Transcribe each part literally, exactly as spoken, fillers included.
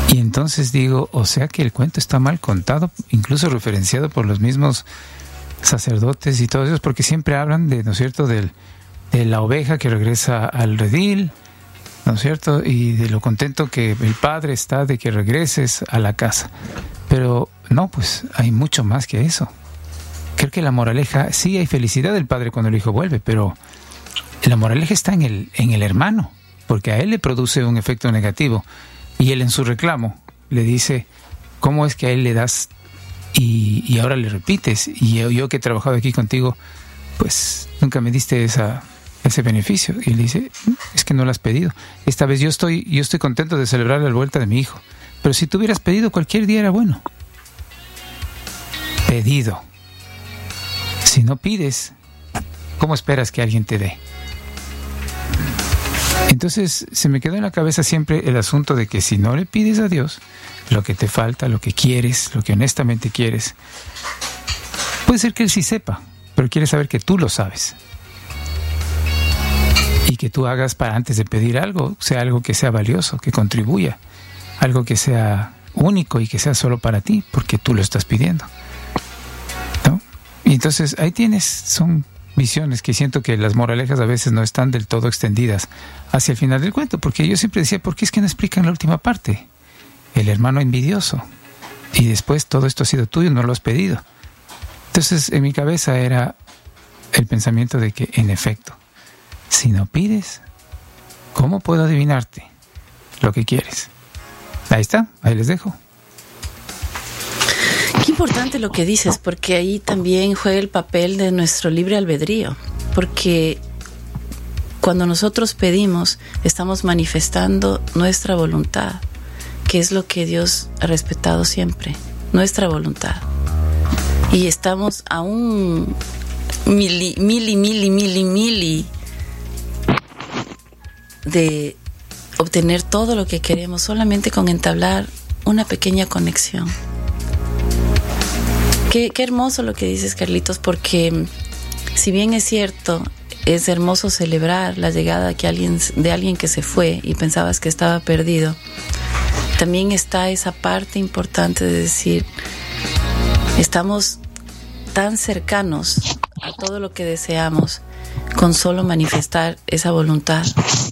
Y entonces digo, o sea que el cuento está mal contado, incluso referenciado por los mismos sacerdotes y todos ellos, porque siempre hablan de, ¿no es cierto?, del, de la oveja que regresa al redil, ¿no es cierto?, y de lo contento que el padre está de que regreses a la casa. Pero no, pues hay mucho más que eso. Creo que la moraleja, sí hay felicidad del padre cuando el hijo vuelve, pero la moraleja está en el, en el hermano, porque a él le produce un efecto negativo. Y él en su reclamo le dice, ¿cómo es que a él le das y, y ahora le repites? Y yo, yo que he trabajado aquí contigo, pues nunca me diste esa, ese beneficio. Y le dice, es que no lo has pedido. Esta vez yo estoy, yo estoy contento de celebrar la vuelta de mi hijo. Pero si tú hubieras pedido, cualquier día era bueno. Pedido. Si no pides, ¿cómo esperas que alguien te dé? Entonces se me quedó en la cabeza siempre el asunto de que si no le pides a Dios lo que te falta, lo que quieres, lo que honestamente quieres, puede ser que Él sí sepa, pero quiere saber que tú lo sabes. Y que tú hagas para antes de pedir algo, sea algo que sea valioso, que contribuya, algo que sea único y que sea solo para ti, porque tú lo estás pidiendo, ¿no? Y entonces ahí tienes, son visiones que siento que las moralejas a veces no están del todo extendidas hacia el final del cuento, porque yo siempre decía, ¿por qué es que no explican la última parte? El hermano envidioso, y después todo esto ha sido tuyo, no lo has pedido. Entonces en mi cabeza era el pensamiento de que, en efecto, si no pides, ¿cómo puedo adivinarte lo que quieres? Ahí está, ahí les dejo. Qué importante lo que dices, porque ahí también juega el papel de nuestro libre albedrío, porque cuando nosotros pedimos, estamos manifestando nuestra voluntad, que es lo que Dios ha respetado siempre, nuestra voluntad. Y estamos a un mili, mili, mili, mili, mili de obtener todo lo que queremos solamente con entablar una pequeña conexión. Qué, qué hermoso lo que dices, Carlitos, porque si bien es cierto, es hermoso celebrar la llegada que alguien, de alguien que se fue y pensabas que estaba perdido, también está esa parte importante de decir, estamos tan cercanos a todo lo que deseamos con solo manifestar esa voluntad.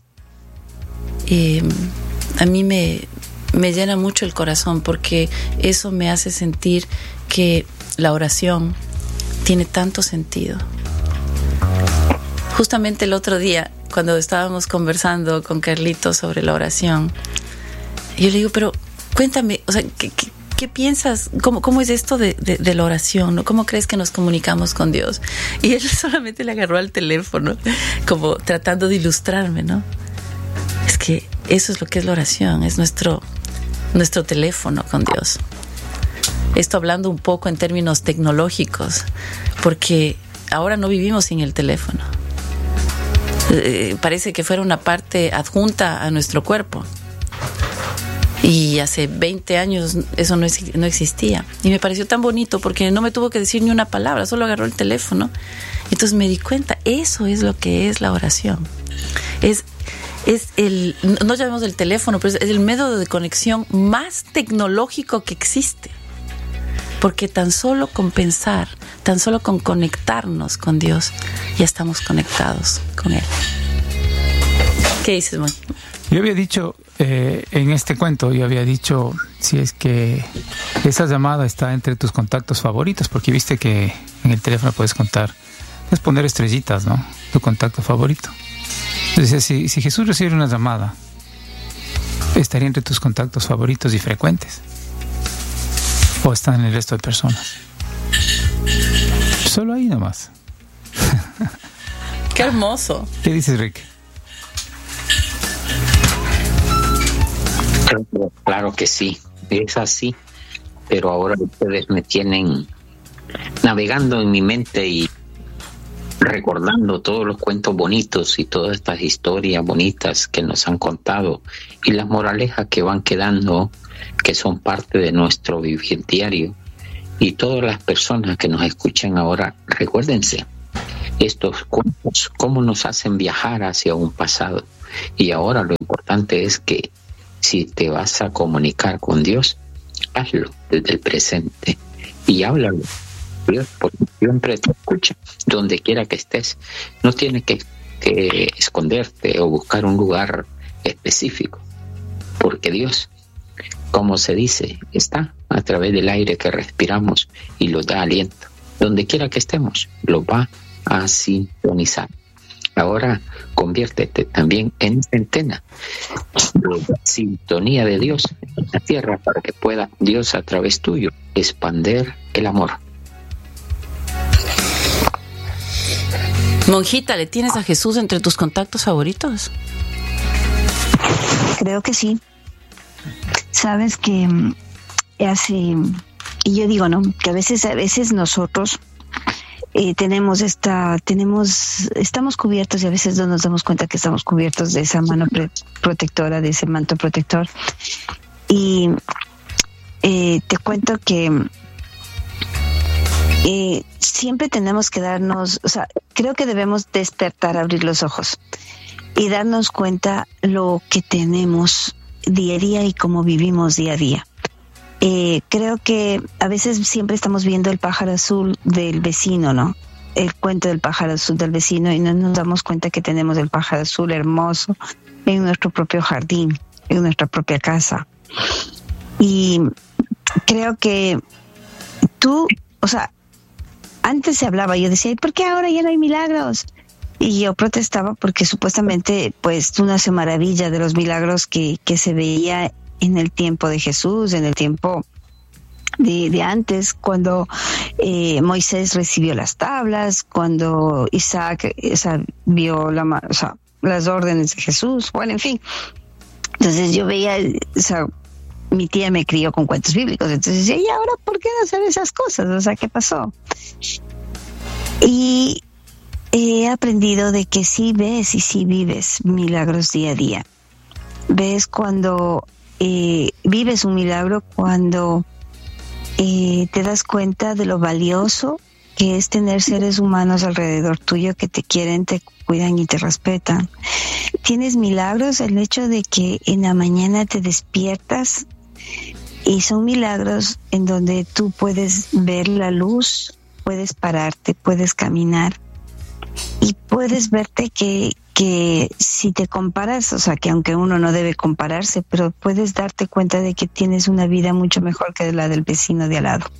Y a mí me, me llena mucho el corazón, porque eso me hace sentir que la oración tiene tanto sentido. Justamente el otro día, cuando estábamos conversando con Carlitos sobre la oración, yo le digo, pero cuéntame, o sea, ¿qué, qué, qué piensas? ¿Cómo, cómo es esto de, de, de la oración, ¿no? ¿Cómo crees que nos comunicamos con Dios? Y él solamente le agarró al teléfono, como tratando de ilustrarme, ¿no? Es que eso es lo que es la oración, es nuestro, nuestro teléfono con Dios. Esto hablando un poco en términos tecnológicos, porque ahora no vivimos sin el teléfono. Eh, parece que fuera una parte adjunta a nuestro cuerpo. Y hace veinte años eso no, es, no existía. Y me pareció tan bonito porque no me tuvo que decir ni una palabra, solo agarró el teléfono. Entonces me di cuenta, eso es lo que es la oración. Es, es el, no llamemos el teléfono, pero es el método de conexión más tecnológico que existe. Porque tan solo con pensar, tan solo con conectarnos con Dios, ya estamos conectados con Él. ¿Qué dices, Mon? Yo había dicho, eh, en este cuento, yo había dicho, si es que esa llamada está entre tus contactos favoritos, porque viste que en el teléfono puedes contar, puedes poner estrellitas, ¿no? Tu contacto favorito. Entonces, si, si Jesús recibe una llamada, estaría entre tus contactos favoritos y frecuentes. ¿O están en el resto de personas? Solo ahí nomás. ¡Qué hermoso! ¿Qué dices, Rick? Claro que sí, es así. Pero ahora ustedes me tienen navegando en mi mente y recordando todos los cuentos bonitos y todas estas historias bonitas que nos han contado y las moralejas que van quedando, que son parte de nuestro vivir diario. Y todas las personas que nos escuchan ahora, recuérdense, estos cuentos, cómo nos hacen viajar hacia un pasado. Y ahora lo importante es que Si te vas a comunicar con Dios, hazlo desde el presente y háblalo. Dios, porque siempre te escucha, donde quiera que estés. No tienes que, que esconderte o buscar un lugar específico, porque Dios, como se dice, está a través del aire que respiramos y nos da aliento. Donde quiera que estemos, lo va a sintonizar. Ahora conviértete también en antena de la sintonía de Dios en la tierra, para que pueda Dios a través tuyo expander el amor. Monjita, ¿le tienes a Jesús entre tus contactos favoritos? Creo que sí. Sabes que hace, y yo digo, ¿no? Que a veces, a veces nosotros eh, tenemos esta, tenemos, estamos cubiertos y a veces no nos damos cuenta que estamos cubiertos de esa mano pre- protectora, de ese manto protector. Y eh, te cuento que eh, siempre tenemos que darnos, o sea, creo que debemos despertar, abrir los ojos y darnos cuenta lo que tenemos día a día y cómo vivimos día a día. Eh, creo que a veces siempre estamos viendo el pájaro azul del vecino, ¿no? El cuento del pájaro azul del vecino, y no nos damos cuenta que tenemos el pájaro azul hermoso en nuestro propio jardín, en nuestra propia casa. Y creo que tú, o sea, antes se hablaba, yo decía, ¿por qué ahora ya no hay milagros? Y yo protestaba porque supuestamente, pues, uno se maravilla de los milagros que, que se veía en el tiempo de Jesús, en el tiempo de, de antes, cuando eh, Moisés recibió las tablas, cuando Isaac o sea, vio la, o sea, las órdenes de Jesús, bueno, en fin. Entonces yo veía, o sea, mi tía me crió con cuentos bíblicos, entonces decía, ¿y ahora por qué no hacer esas cosas? O sea, ¿qué pasó? Y he aprendido de que sí ves y sí vives milagros día a día. Ves cuando eh, vives un milagro, cuando eh, te das cuenta de lo valioso que es tener seres humanos alrededor tuyo que te quieren, te cuidan y te respetan. Tienes milagros, el hecho de que en la mañana te despiertas, y son milagros en donde tú puedes ver la luz, puedes pararte, puedes caminar y puedes verte que, que si te comparas, o sea, que aunque uno no debe compararse, pero puedes darte cuenta de que tienes una vida mucho mejor que la del vecino de al lado.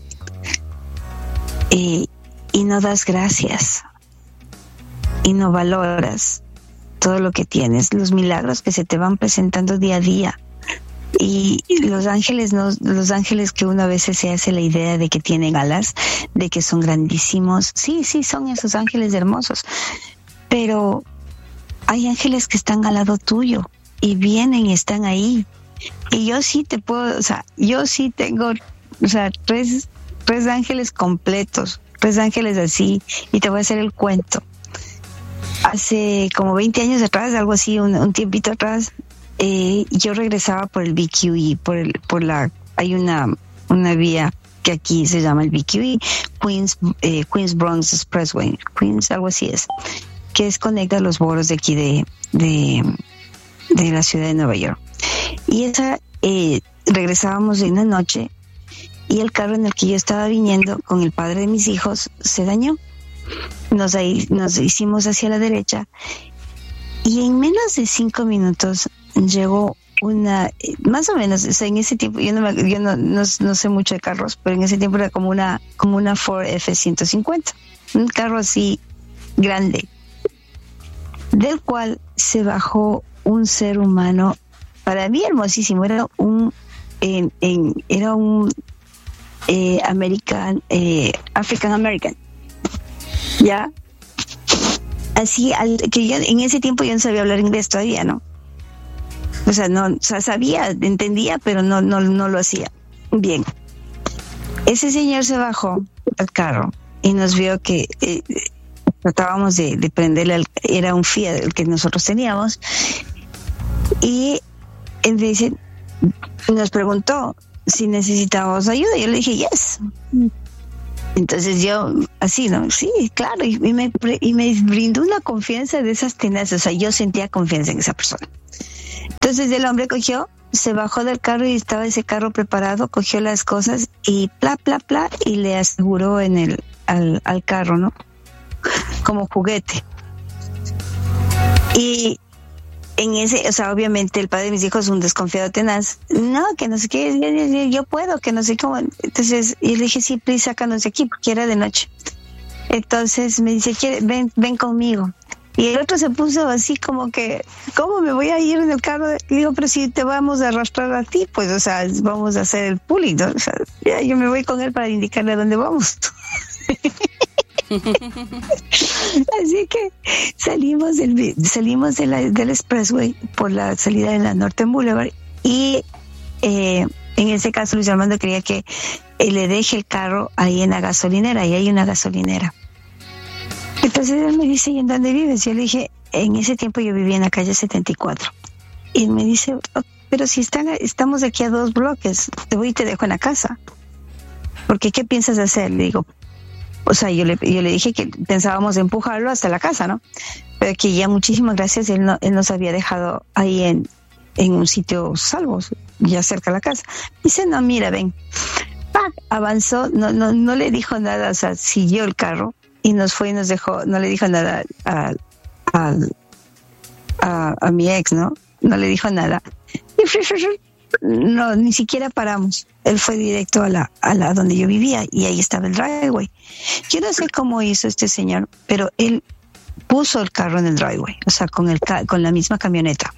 Y, y no das gracias y no valoras todo lo que tienes, los milagros que se te van presentando día a día. Y los ángeles, no, los ángeles que uno a veces se hace la idea de que tienen alas, de que son grandísimos. Sí, sí, son esos ángeles hermosos. Pero hay ángeles que están al lado tuyo y vienen y están ahí. Y yo sí te puedo, o sea, yo sí tengo, o sea, tres, tres ángeles completos, tres ángeles así. Y te voy a hacer el cuento. Hace como veinte años atrás, algo así, un, un tiempito atrás, Eh, yo regresaba por el B Q E, por el, por la, hay una, una vía que aquí se llama el B Q E, Queens, eh, Queens Bronx Expressway, Queens, algo así es, que es conecta los boroughs de aquí de, de, de la ciudad de Nueva York. Y esa, eh, regresábamos en la noche y el carro en el que yo estaba viniendo con el padre de mis hijos se dañó. Nos, ahí, nos hicimos hacia la derecha y en menos de cinco minutos llegó una, más o menos, o sea, en ese tiempo, yo, no, me, yo no, no, no sé mucho de carros, pero en ese tiempo era como una, como una Ford F ciento cincuenta, un carro así grande, del cual se bajó un ser humano, para mí hermosísimo, era un, en, en, era un eh, American, eh, African American, ya, así, al, que yo en ese tiempo yo no sabía hablar inglés todavía, ¿no? O sea, no, o sea, sabía, entendía, pero no, no, no lo hacía. Bien. Ese señor se bajó al carro y nos vio que eh, tratábamos de, de prenderle, al, era un Fiat el que nosotros teníamos, y él dice, nos preguntó si necesitábamos ayuda. Yo le dije, yes. Entonces yo, así, ¿no? Sí, claro, y, y, me, y me brindó una confianza de esas tenaces, o sea, yo sentía confianza en esa persona. Entonces el hombre cogió se bajó del carro y estaba ese carro preparado, cogió las cosas y pla, pla, pla, y le aseguró en el, al, al carro, ¿no? Como juguete. Y en ese, o sea, obviamente el padre de mis hijos es un desconfiado tenaz. No, que no sé qué, yo, yo, yo puedo, que no sé cómo. Entonces, y le dije, sí, please, sácanos de aquí, porque era de noche. Entonces me dice, ven, ven conmigo. Y el otro se puso así como que, ¿cómo me voy a ir en el carro? Y digo, pero si te vamos a arrastrar a ti, pues, o sea, vamos a hacer el pulling, ¿no? O sea, ya, yo me voy con él para indicarle a dónde vamos. Así que salimos del, salimos de la, del expressway por la salida de la Northern Boulevard y eh, en ese caso Luis Armando quería que eh, le deje el carro ahí en la gasolinera, y hay una gasolinera. Entonces él me dice, ¿y en dónde vives? Yo le dije, en ese tiempo yo vivía en la calle setenta y cuatro. Y él me dice, oh, pero si están, estamos aquí a dos bloques, te voy y te dejo en la casa. Porque ¿qué piensas hacer? Le digo, o sea, yo le, yo le dije que pensábamos empujarlo hasta la casa, ¿no? Pero que ya muchísimas gracias, él, no, él nos había dejado ahí en, en un sitio salvo, ya cerca de la casa. Dice, no, mira, ven. ¡Pac! Avanzó, no, no, no le dijo nada, o sea, siguió el carro y nos fue y nos dejó, no le dijo nada a, a, a, a mi ex, ¿no? No le dijo nada. Y no, ni siquiera paramos. Él fue directo a la, a la donde yo vivía y ahí estaba el driveway. Yo no sé cómo hizo este señor, pero él puso el carro en el driveway, o sea, con el con la misma camioneta.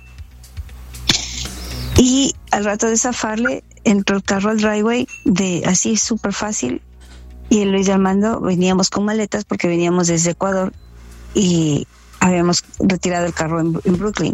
Y al rato de zafarle, entró el carro al driveway de así súper fácil. Y el Luis Armando veníamos con maletas porque veníamos desde Ecuador y habíamos retirado el carro en, en Brooklyn.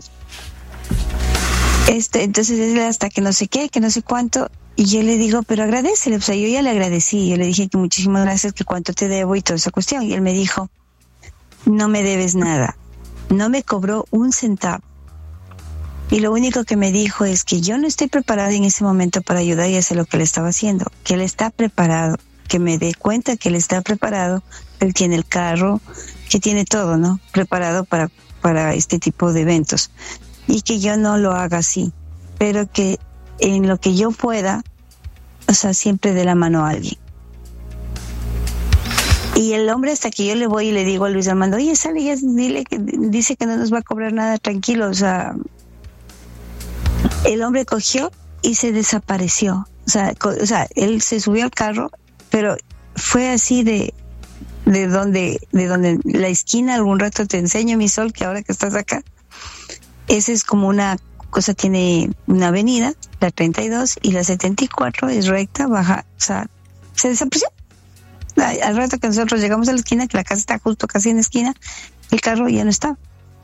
Este, entonces él hasta que no sé qué, que no sé cuánto, y yo le digo, pero agradécele, o sea, yo ya le agradecí, yo le dije que muchísimas gracias, que cuánto te debo y toda esa cuestión, y él me dijo, no me debes nada, no me cobró un centavo, y lo único que me dijo es que yo no estoy preparada en ese momento para ayudar y hacer lo que él estaba haciendo, que él está preparado, que me dé cuenta que él está preparado, él tiene el carro, que tiene todo, ¿no? Preparado para, para este tipo de eventos. Y que yo no lo haga así, pero que en lo que yo pueda, o sea, siempre de la mano a alguien. Y el hombre, hasta que yo le voy y le digo a Luis Armando, oye, sale, ya dile que dice que no nos va a cobrar nada, tranquilo, o sea, el hombre cogió y se desapareció. O sea, co- o sea, él se subió al carro, pero fue así de de donde de donde la esquina, algún rato te enseño, mi sol, que ahora que estás acá. Esa es como una cosa, tiene una avenida, la treinta y dos, y la setenta y cuatro es recta, baja, o sea, se desapareció. Al rato que nosotros llegamos a la esquina, que la casa está justo casi en la esquina, el carro ya no está.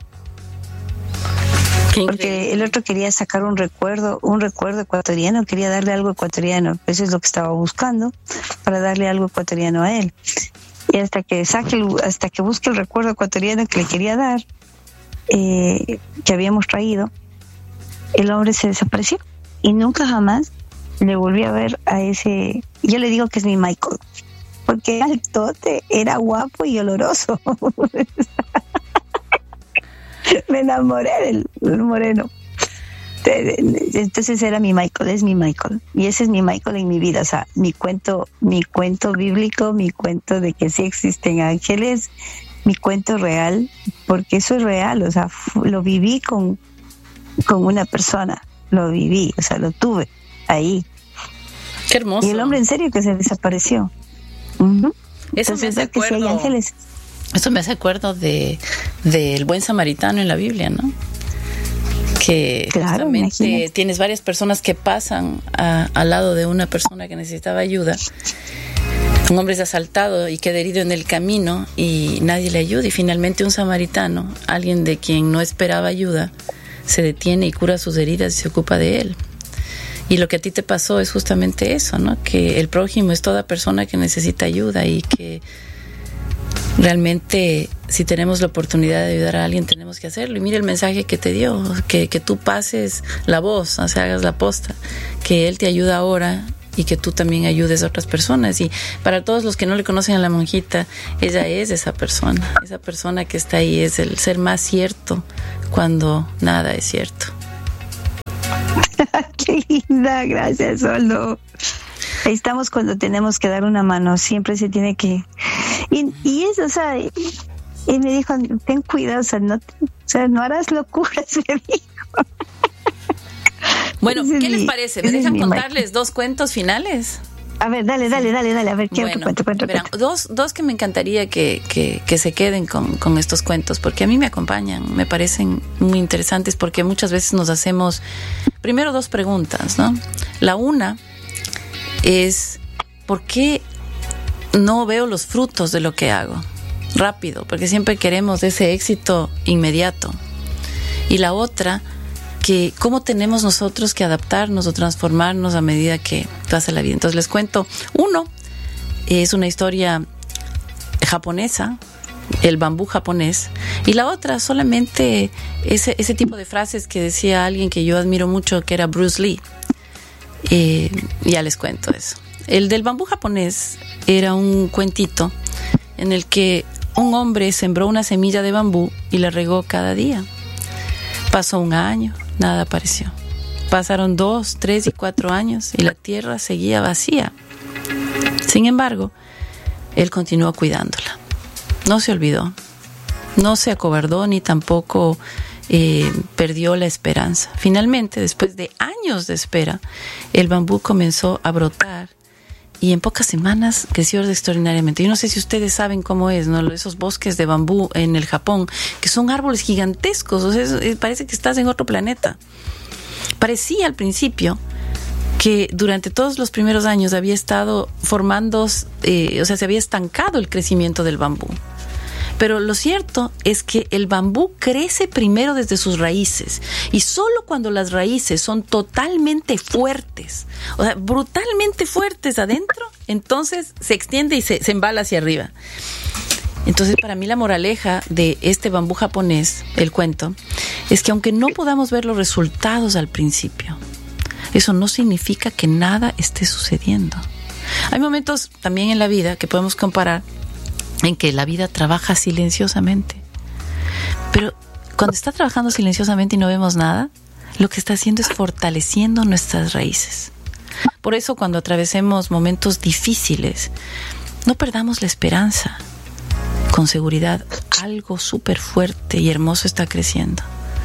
Porque el otro quería sacar un recuerdo, un recuerdo ecuatoriano, quería darle algo ecuatoriano, eso es lo que estaba buscando, para darle algo ecuatoriano a él. Y hasta que saque, el, hasta que busque el recuerdo ecuatoriano que le quería dar, Eh, que habíamos traído, el hombre se desapareció y nunca jamás le volví a ver a ese. Yo le digo que es mi Michael, porque era altote, era guapo y oloroso. Me enamoré del, del moreno. Entonces era mi Michael, es mi Michael, y ese es mi Michael en mi vida. O sea, mi cuento, mi cuento bíblico, mi cuento de que sí existen ángeles, mi cuento real, porque eso es real, o sea, lo viví con, con una persona, lo viví, o sea, lo tuve ahí. Qué hermoso. Y el hombre en serio que se desapareció. Uh-huh. Eso Entonces, me hace que sí hay acuerdo, ángeles. eso me hace acuerdo de del buen samaritano en la Biblia, ¿no? Que claro, justamente imagínate. Tienes varias personas que pasan a, al lado de una persona que necesitaba ayuda. Un hombre es asaltado y queda herido en el camino y nadie le ayuda, y finalmente un samaritano, alguien de quien no esperaba ayuda, se detiene y cura sus heridas y se ocupa de él. Y lo que a ti te pasó es justamente eso, ¿no? Que el prójimo es toda persona que necesita ayuda, y que realmente si tenemos la oportunidad de ayudar a alguien tenemos que hacerlo. Y mira el mensaje que te dio, que, que tú pases la voz, o sea, hagas la posta, que él te ayuda ahora y que tú también ayudes a otras personas. Y para todos los que no le conocen a la monjita, ella es esa persona, esa persona que está ahí, es el ser más cierto cuando nada es cierto. Qué linda, gracias, Soldo. Ahí estamos cuando tenemos que dar una mano, siempre se tiene que... Y, y eso, o sea, y, y me dijo, ten cuidado, o sea, no, o sea, no harás locuras, me dijo. Bueno, ¿qué les parece? ¿Me dejan contarles dos cuentos finales? A ver, dale, dale, dale, dale, a ver, quiero bueno, que cuente, cuente, verán, cuente. Dos, dos que me encantaría que, que, que se queden con, con estos cuentos, porque a mí me acompañan, me parecen muy interesantes, porque muchas veces nos hacemos, primero dos preguntas, ¿no? La una es, ¿por qué no veo los frutos de lo que hago? Rápido, porque siempre queremos ese éxito inmediato. Y la otra, que cómo tenemos nosotros que adaptarnos o transformarnos a medida que pasa la vida. Entonces les cuento, uno es una historia japonesa, el bambú japonés, y la otra solamente ese, ese tipo de frases que decía alguien que yo admiro mucho, que era Bruce Lee. Eh, ya les cuento eso. El del bambú japonés era un cuentito en el que un hombre sembró una semilla de bambú y la regó cada día. Pasó un año, nada apareció. Pasaron dos, tres y cuatro años y la tierra seguía vacía. Sin embargo, él continuó cuidándola. No se olvidó, no se acobardó ni tampoco eh, perdió la esperanza. Finalmente, después de años de espera, el bambú comenzó a brotar y en pocas semanas creció extraordinariamente. Yo no sé si ustedes saben cómo es, ¿no? Esos bosques de bambú en el Japón, que son árboles gigantescos, o sea, es, parece que estás en otro planeta. Parecía al principio que durante todos los primeros años había estado formando, eh, o sea, se había estancado el crecimiento del bambú. Pero lo cierto es que el bambú crece primero desde sus raíces, y solo cuando las raíces son totalmente fuertes, o sea, brutalmente fuertes adentro, entonces se extiende y se, se embala hacia arriba. Entonces, para mí la moraleja de este bambú japonés, el cuento, es que aunque no podamos ver los resultados al principio, eso no significa que nada esté sucediendo. Hay momentos también en la vida que podemos comparar en que la vida trabaja silenciosamente. Pero cuando está trabajando silenciosamente y no vemos nada, lo que está haciendo es fortaleciendo nuestras raíces. Por eso, cuando atravesemos momentos difíciles, no perdamos la esperanza. Con seguridad, algo súper fuerte y hermoso está creciendo.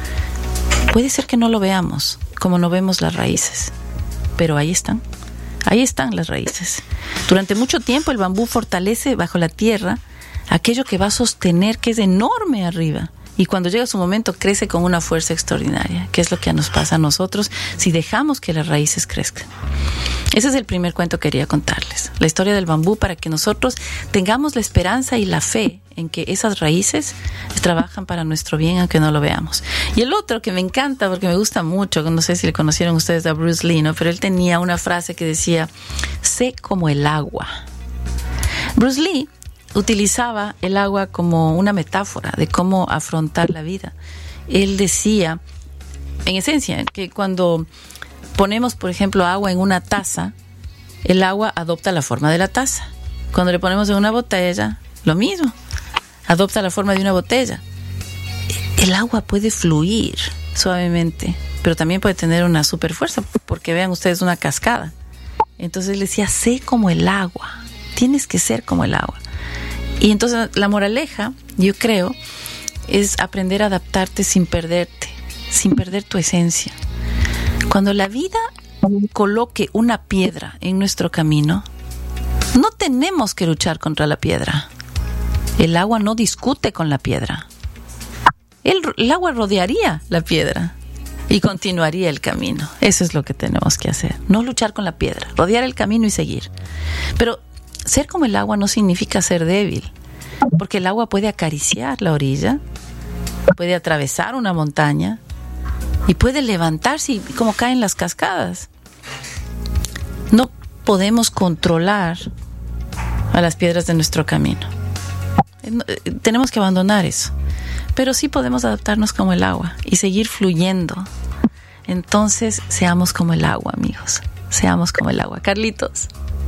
Puede ser que no lo veamos, como no vemos las raíces, pero ahí están. Ahí están las raíces. Durante mucho tiempo el bambú fortalece bajo la tierra aquello que va a sostener, que es enorme arriba. Y cuando llega su momento crece con una fuerza extraordinaria, que es lo que nos pasa a nosotros si dejamos que las raíces crezcan. Ese es el primer cuento que quería contarles. La historia del bambú, para que nosotros tengamos la esperanza y la fe en que esas raíces trabajan para nuestro bien, aunque no lo veamos. Y el otro que me encanta, porque me gusta mucho, no sé si le conocieron ustedes a Bruce Lee, ¿no? Pero él tenía una frase que decía, sé como el agua. Bruce Lee utilizaba el agua como una metáfora de cómo afrontar la vida. Él decía, en esencia, que cuando ponemos, por ejemplo, agua en una taza, el agua adopta la forma de la taza. Cuando le ponemos en una botella, lo mismo, adopta la forma de una botella. El agua puede fluir suavemente, pero también puede tener una super fuerza, porque vean ustedes una cascada. Entonces él decía, sé como el agua, tienes que ser como el agua. Y entonces la moraleja, yo creo, es aprender a adaptarte sin perderte, sin perder tu esencia. Cuando la vida coloque una piedra en nuestro camino, no tenemos que luchar contra la piedra. El agua no discute con la piedra. El, el agua rodearía la piedra y continuaría el camino. Eso es lo que tenemos que hacer. No luchar con la piedra, rodear el camino y seguir. Pero ser como el agua no significa ser débil, porque el agua puede acariciar la orilla, puede atravesar una montaña y puede levantarse y como caen las cascadas. No podemos controlar a las piedras de nuestro camino. Tenemos que abandonar eso, pero sí podemos adaptarnos como el agua y seguir fluyendo. Entonces, seamos como el agua, amigos. Seamos como el agua. Carlitos.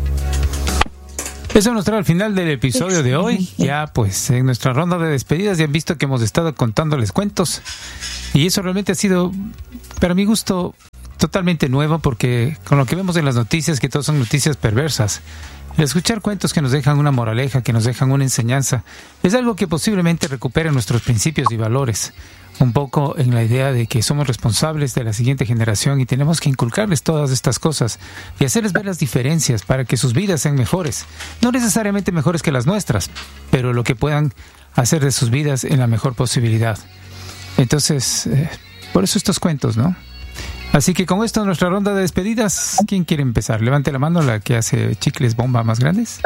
Eso nos trae al final del episodio de hoy. Ya pues en nuestra ronda de despedidas ya han visto que hemos estado contándoles cuentos y eso realmente ha sido, para mi gusto, totalmente nuevo, porque con lo que vemos en las noticias, que todas son noticias perversas, el escuchar cuentos que nos dejan una moraleja, que nos dejan una enseñanza, es algo que posiblemente recupere nuestros principios y valores, un poco en la idea de que somos responsables de la siguiente generación y tenemos que inculcarles todas estas cosas y hacerles ver las diferencias para que sus vidas sean mejores, no necesariamente mejores que las nuestras, pero lo que puedan hacer de sus vidas en la mejor posibilidad. Entonces, eh, por eso estos cuentos, ¿no? Así que con esto nuestra ronda de despedidas. ¿Quién quiere empezar? Levante la mano, la que hace chicles bomba más grandes.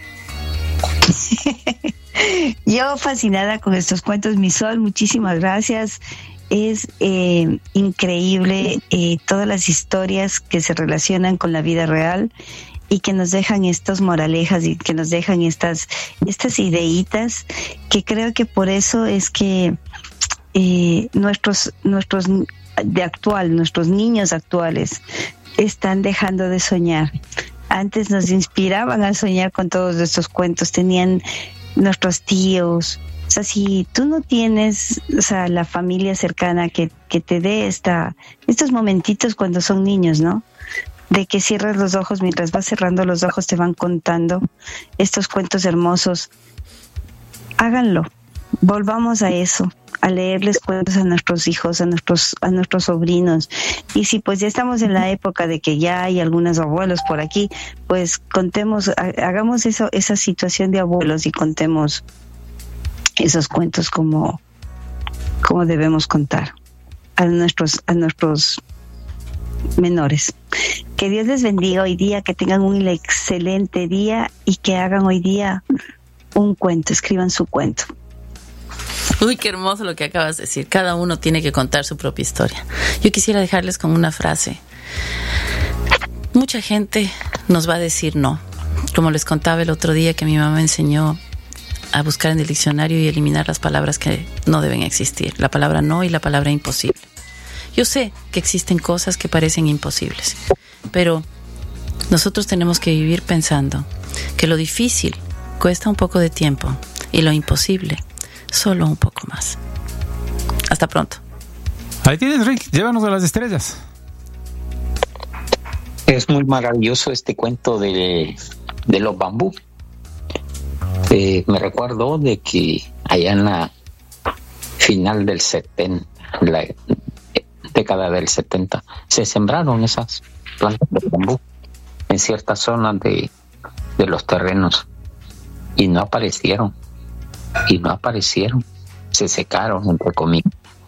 Yo fascinada con estos cuentos, mi Sol, muchísimas gracias. Es eh, increíble eh, todas las historias que se relacionan con la vida real y que nos dejan estas moralejas y que nos dejan estas, estas ideitas, que creo que por eso es que eh, nuestros, nuestros de actual, nuestros niños actuales están dejando de soñar. Antes nos inspiraban a soñar con todos estos cuentos, tenían nuestros tíos. O sea, si tú no tienes, o sea, la familia cercana que, que te dé esta, estos momentitos cuando son niños, ¿no? De que cierras los ojos, mientras vas cerrando los ojos te van contando estos cuentos hermosos. Háganlo, volvamos a eso, a leerles cuentos a nuestros hijos, a nuestros a nuestros sobrinos. Y si pues ya estamos en la época de que ya hay algunos abuelos por aquí, pues contemos, hagamos eso, esa situación de abuelos y contemos esos cuentos como, como debemos contar a nuestros, a nuestros menores. Que Dios les bendiga hoy día, que tengan un excelente día y que hagan hoy día un cuento, escriban su cuento. Uy, qué hermoso lo que acabas de decir. Cada uno tiene que contar su propia historia. Yo quisiera dejarles con una frase. Mucha gente nos va a decir no. Como les contaba el otro día que mi mamá me enseñó a buscar en el diccionario y eliminar las palabras que no deben existir. La palabra no y la palabra imposible. Yo sé que existen cosas que parecen imposibles, pero nosotros tenemos que vivir pensando que lo difícil cuesta un poco de tiempo y lo imposible solo un poco más. Hasta pronto. Ahí tienes, Rick. Llévanos a las estrellas. Es muy maravilloso este cuento de, de los bambú. Eh, me recuerdo de que allá en la final del setenta, la década del setenta, se sembraron esas plantas de bambú en ciertas zonas de, de los terrenos y no aparecieron. Y no aparecieron, se secaron, entre comillas.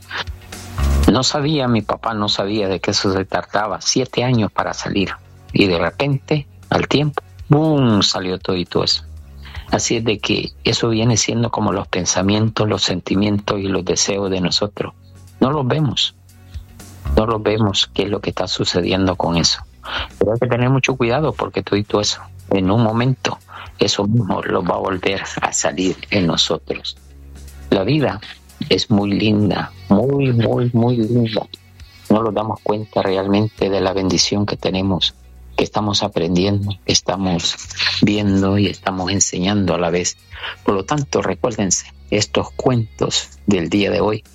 No sabía, mi papá no sabía de que eso se tardaba siete años para salir. Y de repente, al tiempo, ¡boom!, salió todo y todo eso. Así es de que eso viene siendo como los pensamientos, los sentimientos y los deseos de nosotros. No los vemos, no los vemos qué es lo que está sucediendo con eso. Pero hay que tener mucho cuidado porque todo y todo eso, en un momento, eso mismo lo va a volver a salir en nosotros. La vida es muy linda, muy, muy, muy linda. No nos damos cuenta realmente de la bendición que tenemos, que estamos aprendiendo, que estamos viendo y estamos enseñando a la vez. Por lo tanto, recuérdense estos cuentos del día de hoy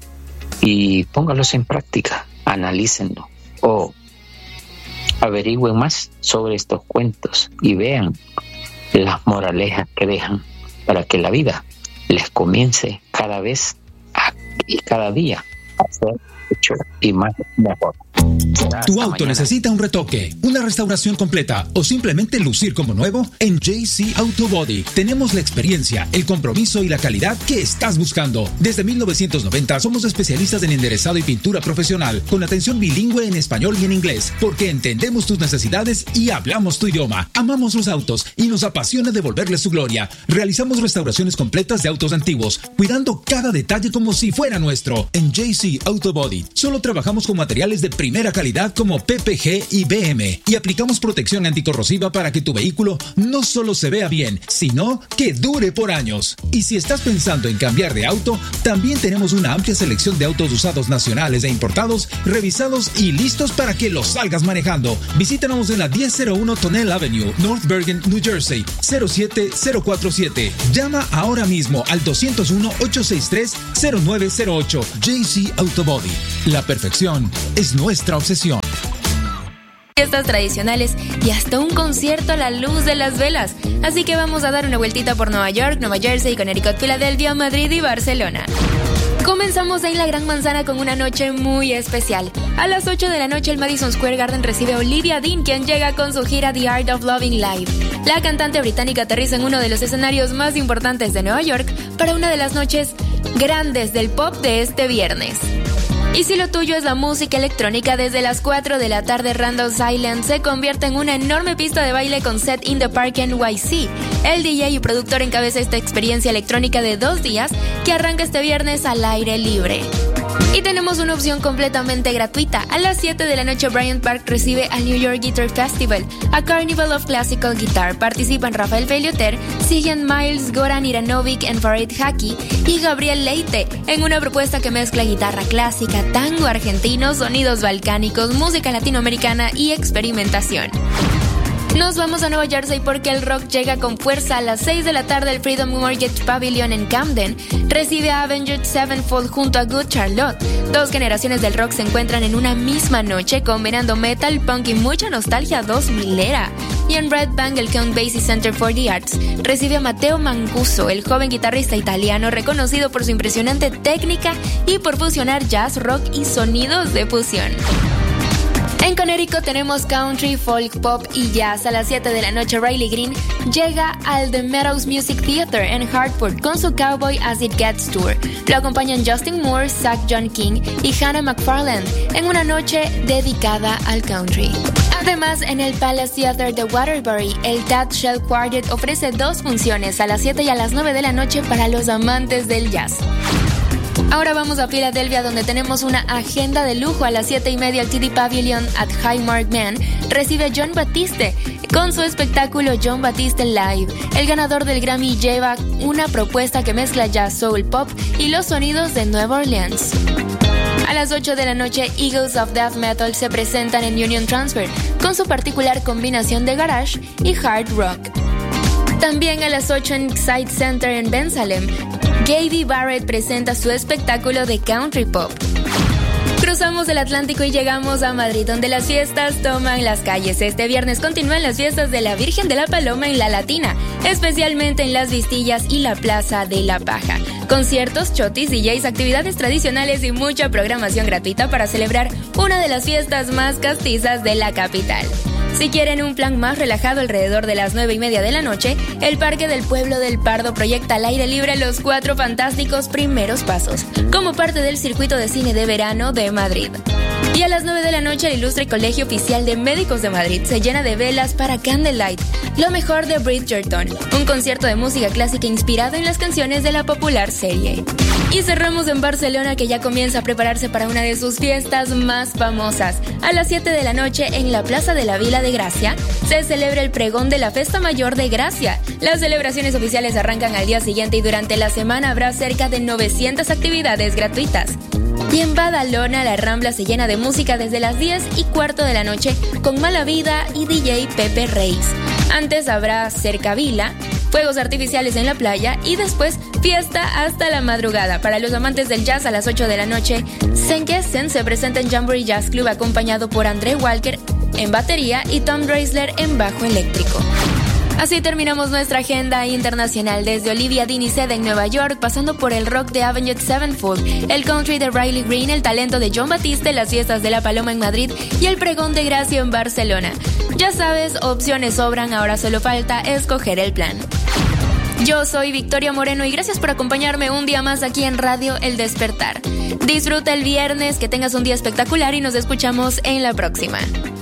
y pónganlos en práctica, analícenlo o averigüen más sobre estos cuentos y vean las moralejas que dejan para que la vida les comience cada vez a, y cada día a ser hecho y más mejor. Tu auto necesita un retoque, una restauración completa o simplemente lucir como nuevo. En J C Auto Body tenemos la experiencia, el compromiso y la calidad que estás buscando. Desde mil novecientos noventa somos especialistas en enderezado y pintura profesional con atención bilingüe en español y en inglés, porque entendemos tus necesidades y hablamos tu idioma. Amamos los autos y nos apasiona devolverles su gloria. Realizamos restauraciones completas de autos antiguos, cuidando cada detalle como si fuera nuestro. En J C Auto Body solo trabajamos con materiales de primera calidad como P P G y B M y aplicamos protección anticorrosiva para que tu vehículo no solo se vea bien, sino que dure por años. Y si estás pensando en cambiar de auto, también tenemos una amplia selección de autos usados nacionales e importados, revisados y listos para que los salgas manejando. Visítanos en la diez cero uno Tonnelle Avenue, North Bergen, New Jersey, cero siete cero cuatro siete. Llama ahora mismo al dos cero uno, ocho seis tres, cero nueve cero ocho. J C Auto Body. La perfección es nuestra. nuestra obsesión. Fiestas tradicionales y hasta un concierto a la luz de las velas. Así que vamos a dar una vueltita por Nueva York, Nueva Jersey, Connecticut, Filadelfia, Madrid y Barcelona. Comenzamos en la Gran Manzana con una noche muy especial. A las ocho de la noche el Madison Square Garden recibe a Olivia Dean, quien llega con su gira The Art of Loving Live. La cantante británica aterriza en uno de los escenarios más importantes de Nueva York para una de las noches grandes del pop de este viernes. Y si lo tuyo es la música electrónica, desde las cuatro de la tarde Randall's Island se convierte en una enorme pista de baile con Set in the Park N Y C. El D J y productor encabeza esta experiencia electrónica de dos días que arranca este viernes al aire libre. Y tenemos una opción completamente gratuita. A las siete de la noche Bryant Park recibe al New York Guitar Festival, a Carnival of Classical Guitar. Participan Rafael Felioter, siguen Miles, Goran Iranovic, Farid Haki y Gabriel Leite en una propuesta que mezcla guitarra clásica, tango argentino, sonidos balcánicos, música latinoamericana y experimentación. Nos vamos a Nueva Jersey porque el rock llega con fuerza. A las seis de la tarde el Freedom Mortgage Pavilion en Camden recibe a Avenged Sevenfold junto a Good Charlotte. Dos generaciones del rock se encuentran en una misma noche combinando metal, punk y mucha nostalgia dos milera. Y en Red Bank el Count Basie Center for the Arts recibe a Matteo Mancuso, el joven guitarrista italiano reconocido por su impresionante técnica y por fusionar jazz, rock y sonidos de fusión. En Connecticut tenemos country, folk, pop y jazz. A las siete de la noche Riley Green llega al The Meadows Music Theater en Hartford con su Cowboy As It Gets Tour. Lo acompañan Justin Moore, Zach John King y Hannah McFarland en una noche dedicada al country. Además, en el Palace Theater de Waterbury, el Tad Shell Quartet ofrece dos funciones a las siete y a las nueve de la noche para los amantes del jazz. Ahora vamos a Filadelfia, donde tenemos una agenda de lujo. A las siete y media el T D Pavilion at Highmark Man recibe a Jon Batiste con su espectáculo Jon Batiste Live. El ganador del Grammy lleva una propuesta que mezcla jazz, soul, pop y los sonidos de Nueva Orleans. A las ocho de la noche, Eagles of Death Metal se presentan en Union Transfer con su particular combinación de garage y hard rock. También a las ocho en Excite Center en Ben Salem, Gaby Barrett presenta su espectáculo de country pop. Cruzamos el Atlántico y llegamos a Madrid, donde las fiestas toman las calles. Este viernes continúan las fiestas de la Virgen de la Paloma en La Latina, especialmente en Las Vistillas y la Plaza de la Paja. Conciertos, chotis, D Js, actividades tradicionales y mucha programación gratuita para celebrar una de las fiestas más castizas de la capital. Si quieren un plan más relajado alrededor de las nueve y media de la noche, el Parque del Pueblo del Pardo proyecta al aire libre Los Cuatro Fantásticos Primeros Pasos, como parte del circuito de cine de verano de Madrid. Y a las nueve de la noche el Ilustre Colegio Oficial de Médicos de Madrid se llena de velas para Candlelight, lo mejor de Bridgerton, un concierto de música clásica inspirado en las canciones de la popular serie. Y cerramos en Barcelona, que ya comienza a prepararse para una de sus fiestas más famosas. A las siete de la noche en la Plaza de la Vila de Gracia se celebra el pregón de la Festa Mayor de Gracia. Las celebraciones oficiales arrancan al día siguiente y durante la semana habrá cerca de novecientas actividades gratuitas. Y en Badalona la Rambla se llena de música desde las diez y cuarto de la noche con Mala Vida y D J Pepe Reis. Antes habrá cercavila, fuegos artificiales en la playa y después fiesta hasta la madrugada. Para los amantes del jazz, a las ocho de la noche, Senkessen se presenta en Jamboree Jazz Club acompañado por André Walker en batería y Tom Dreisler en bajo eléctrico. Así terminamos nuestra agenda internacional, desde Olivia Dean y Sede en Nueva York, pasando por el rock de Avenged Sevenfold, el country de Riley Green, el talento de Jon Batiste, las fiestas de La Paloma en Madrid y el pregón de Gracia en Barcelona. Ya sabes, opciones sobran, ahora solo falta escoger el plan. Yo soy Victoria Moreno y gracias por acompañarme un día más aquí en Radio El Despertar. Disfruta el viernes, que tengas un día espectacular y nos escuchamos en la próxima.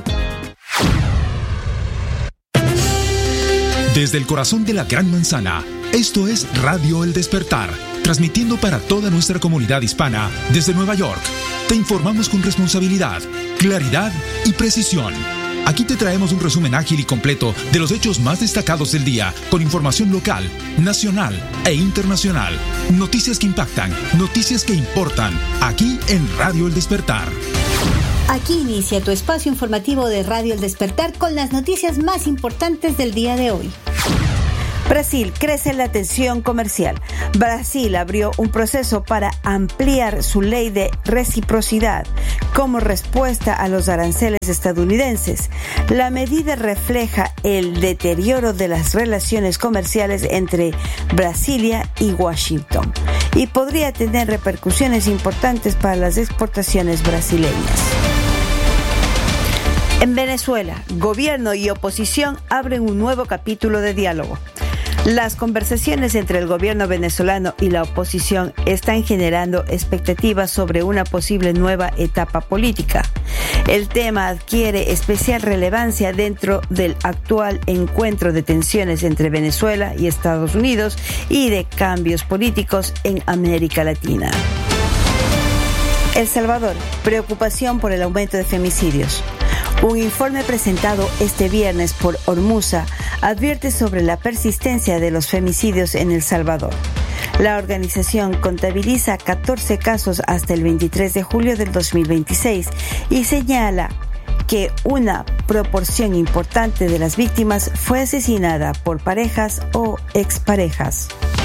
Desde el corazón de la Gran Manzana, esto es Radio El Despertar, transmitiendo para toda nuestra comunidad hispana desde Nueva York. Te informamos con responsabilidad, claridad y precisión. Aquí te traemos un resumen ágil y completo de los hechos más destacados del día, con información local, nacional e internacional. Noticias que impactan, noticias que importan, aquí en Radio El Despertar. Aquí inicia tu espacio informativo de Radio El Despertar con las noticias más importantes del día de hoy. Brasil, crece la tensión comercial. Brasil abrió un proceso para ampliar su ley de reciprocidad como respuesta a los aranceles estadounidenses. La medida refleja el deterioro de las relaciones comerciales entre Brasilia y Washington y podría tener repercusiones importantes para las exportaciones brasileñas. En Venezuela, gobierno y oposición abren un nuevo capítulo de diálogo. Las conversaciones entre el gobierno venezolano y la oposición están generando expectativas sobre una posible nueva etapa política. El tema adquiere especial relevancia dentro del actual encuentro de tensiones entre Venezuela y Estados Unidos y de cambios políticos en América Latina. El Salvador, preocupación por el aumento de femicidios. Un informe presentado este viernes por Ormusa advierte sobre la persistencia de los femicidios en El Salvador. La organización contabiliza catorce casos hasta el veintitrés de julio del dos mil veintiséis y señala que una proporción importante de las víctimas fue asesinada por parejas o exparejas.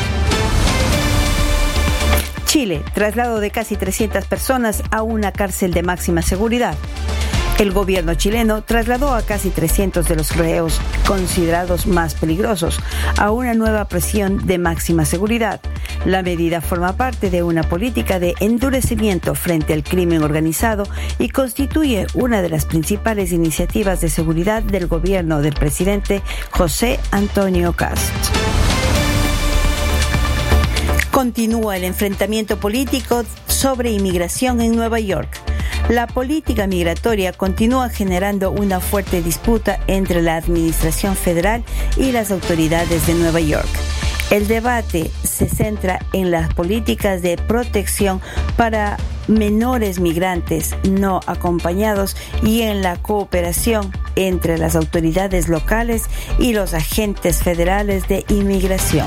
Chile, traslado de casi trescientas personas a una cárcel de máxima seguridad. El gobierno chileno trasladó a casi trescientos de los reos considerados más peligrosos a una nueva prisión de máxima seguridad. La medida forma parte de una política de endurecimiento frente al crimen organizado y constituye una de las principales iniciativas de seguridad del gobierno del presidente José Antonio Kast. Continúa el enfrentamiento político sobre inmigración en Nueva York. La política migratoria continúa generando una fuerte disputa entre la administración federal y las autoridades de Nueva York. El debate se centra en las políticas de protección para menores migrantes no acompañados y en la cooperación entre las autoridades locales y los agentes federales de inmigración.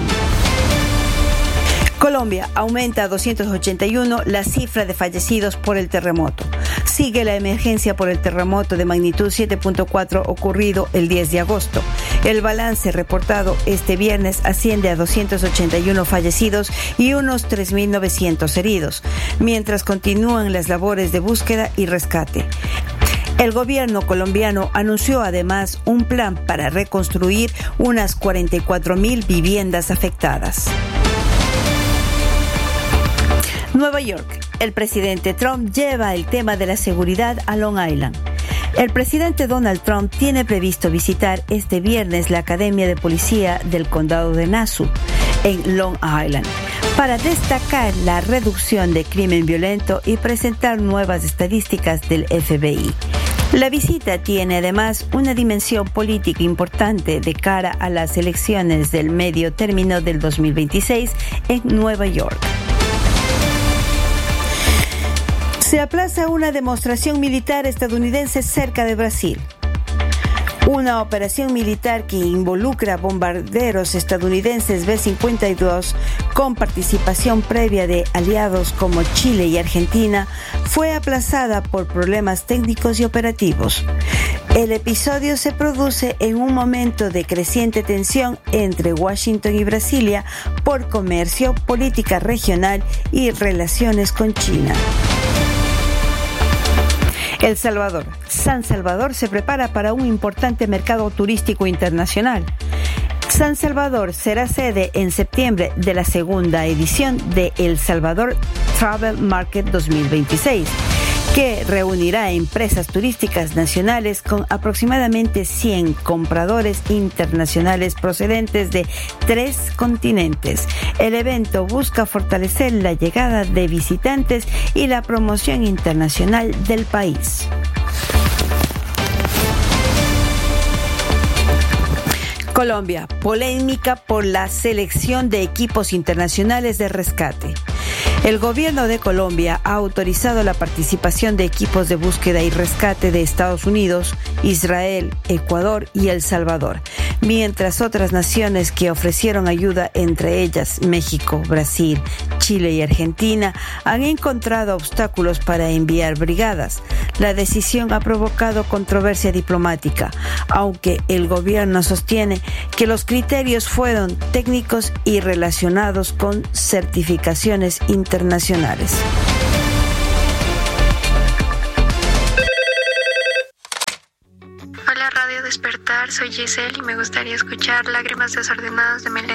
Colombia aumenta a doscientos ochenta y uno la cifra de fallecidos por el terremoto. Sigue la emergencia por el terremoto de magnitud siete punto cuatro ocurrido el diez de agosto. El balance reportado este viernes asciende a doscientos ochenta y uno fallecidos y unos tres mil novecientos heridos, mientras continúan las labores de búsqueda y rescate. El gobierno colombiano anunció además un plan para reconstruir unas cuarenta y cuatro mil viviendas afectadas. Nueva York. El presidente Trump lleva el tema de la seguridad a Long Island. El presidente Donald Trump tiene previsto visitar este viernes la Academia de Policía del Condado de Nassau, en Long Island, para destacar la reducción de crimen violento y presentar nuevas estadísticas del F B I. La visita tiene además una dimensión política importante de cara a las elecciones del medio término del dos mil veintiséis en Nueva York. Se aplaza una demostración militar estadounidense cerca de Brasil. Una operación militar que involucra bombarderos estadounidenses B cincuenta y dos con participación previa de aliados como Chile y Argentina fue aplazada por problemas técnicos y operativos. El episodio se produce en un momento de creciente tensión entre Washington y Brasilia por comercio, política regional y relaciones con China. El Salvador. San Salvador se prepara para un importante mercado turístico internacional. San Salvador será sede en septiembre de la segunda edición de El Salvador Travel Market dos mil veintiséis, que reunirá a empresas turísticas nacionales con aproximadamente cien compradores internacionales procedentes de tres continentes. El evento busca fortalecer la llegada de visitantes y la promoción internacional del país. Colombia, polémica por la selección de equipos internacionales de rescate. El gobierno de Colombia ha autorizado la participación de equipos de búsqueda y rescate de Estados Unidos, Israel, Ecuador y El Salvador, mientras otras naciones que ofrecieron ayuda, entre ellas México, Brasil, Chile y Argentina han encontrado obstáculos para enviar brigadas. La decisión ha provocado controversia diplomática, aunque el gobierno sostiene que los criterios fueron técnicos y relacionados con certificaciones internacionales. Hola Radio Despertar, soy Giselle y me gustaría escuchar Lágrimas Desordenadas de Melendi.